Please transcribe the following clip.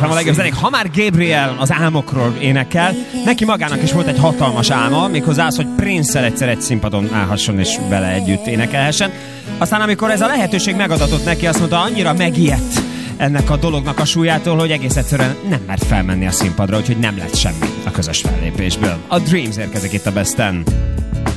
FM a legjobb zenék. Ha már Gabriel az álmokról énekel, neki magának is volt egy hatalmas álma, méghozzá az, hogy Prince-szel egyszer egy színpadon állhasson és vele együtt énekelhessen. Aztán amikor ez a lehetőség megadatott neki, azt mondta, annyira megijedt ennek a dolognak a súlyától, hogy egész egyszerűen nem mert felmenni a színpadra, úgyhogy nem lett semmi a közös fellépésből. A Dreams érkezik itt a Besten.